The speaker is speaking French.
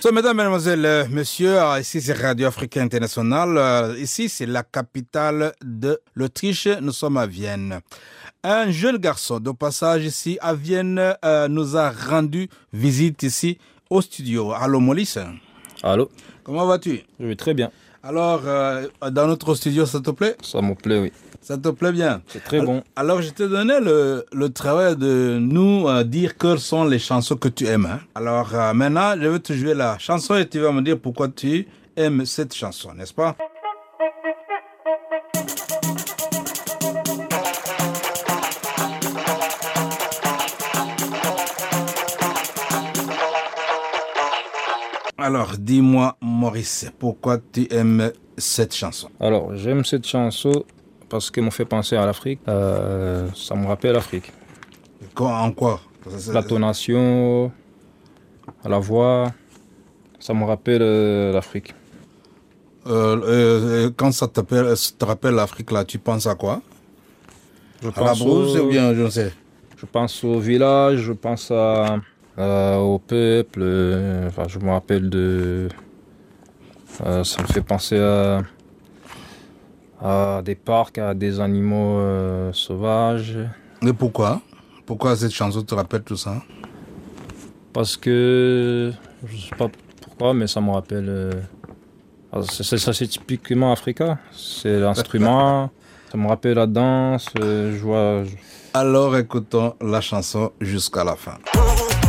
So, mesdames, mesdemoiselles, messieurs, ici c'est Radio Afrique Internationale. Ici c'est la capitale de l'Autriche. Nous sommes à Vienne. Un jeune garçon de passage ici à Vienne nous a rendu visite ici au studio. Allô, Maurice. Allô? Comment vas-tu? Je vais très bien. Alors, dans notre studio, ça te plaît? Ça me plaît, oui. Ça te plaît bien? C'est très bon. Alors, je t'ai donné le travail de nous dire quelles sont les chansons que tu aimes. Hein? Alors, maintenant, je vais te jouer la chanson et tu vas me dire pourquoi tu aimes cette chanson, n'est-ce pas? Alors, dis-moi, Maurice, pourquoi tu aimes cette chanson? Alors, j'aime cette chanson parce qu'elle me fait penser à l'Afrique. Ça me rappelle l'Afrique. En quoi? La tonation, la voix, ça me rappelle l'Afrique. Quand ça te rappelle l'Afrique, là, tu penses à quoi? Je À la brousse ou bien, je ne sais. Je pense au village, je pense au peuple. Enfin, je me rappelle de... ça me fait penser à des parcs, à des animaux sauvages. Et pourquoi? Pourquoi cette chanson te rappelle tout ça? Parce que, je ne sais pas pourquoi, mais ça me rappelle... ça c'est typiquement africain. C'est l'instrument, ça me rappelle la danse, Alors écoutons la chanson jusqu'à la fin.